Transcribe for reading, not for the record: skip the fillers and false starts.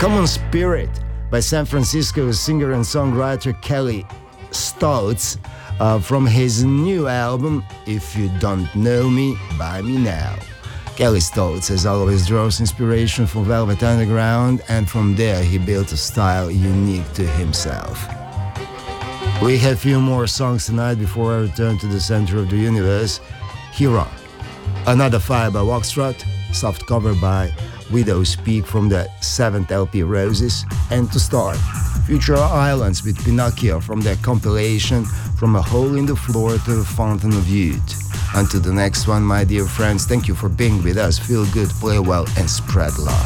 Common Spirit by San Francisco singer and songwriter Kelly Stoltz from his new album If You Don't Know Me, Buy Me Now. Kelly Stoltz, as always, draws inspiration from Velvet Underground, and from there he built a style unique to himself. We have a few more songs tonight before I return to the center of the universe. Huron, Another Fire by Foxtrot, soft cover by Widow's Peak from the 7th LP Roses, and to start, Future Islands with Pinocchio from their compilation From a Hole in the Floor to the Fountain of Youth. Until the next one, my dear friends, thank you for being with us. Feel good, play well, and spread love.